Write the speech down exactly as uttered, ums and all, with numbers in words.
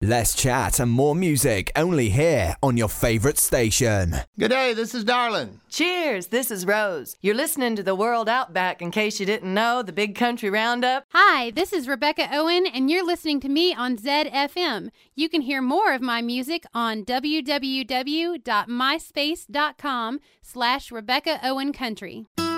Less chat and more music only here on your favorite station. Good day, this is Darlin. Cheers, this is Rose. You're listening to the World Outback in case you didn't know, the Big Country Roundup. Hi, this is Rebecca Owen, and you're listening to me on Zed F M. You can hear more of my music on www.myspace.com slash Rebecca Owen Country.